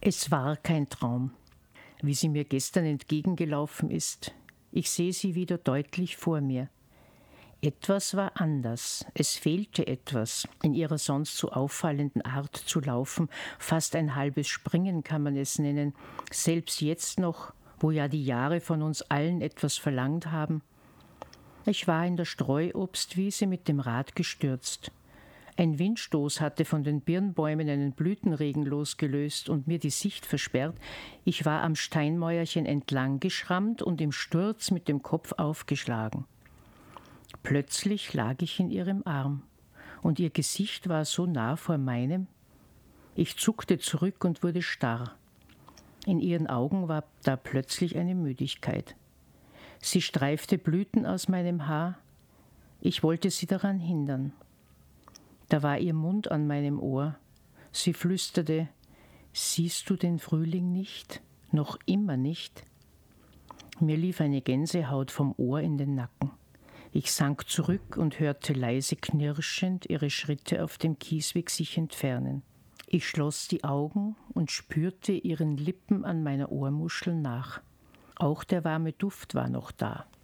Es war kein Traum, wie sie mir gestern entgegengelaufen ist. Ich sehe sie wieder deutlich vor mir. Etwas war anders, es fehlte etwas in ihrer sonst so auffallenden Art zu laufen, fast ein halbes Springen kann man es nennen, selbst jetzt noch, wo ja die Jahre von uns allen etwas verlangt haben. Ich war in der Streuobstwiese mit dem Rad gestürzt. Ein Windstoß hatte von den Birnbäumen einen Blütenregen losgelöst und mir die Sicht versperrt. Ich war am Steinmäuerchen entlang geschrammt und im Sturz mit dem Kopf aufgeschlagen. Plötzlich lag ich in ihrem Arm und ihr Gesicht war so nah vor meinem. Ich zuckte zurück und wurde starr. In ihren Augen war da plötzlich eine Müdigkeit. Sie streifte Blüten aus meinem Haar. Ich wollte sie daran hindern. Da war ihr Mund an meinem Ohr. Sie flüsterte: »Siehst du den Frühling nicht? Noch immer nicht?« Mir lief eine Gänsehaut vom Ohr in den Nacken. Ich sank zurück und hörte leise knirschend ihre Schritte auf dem Kiesweg sich entfernen. Ich schloss die Augen und spürte ihren Lippen an meiner Ohrmuschel nach. Auch der warme Duft war noch da.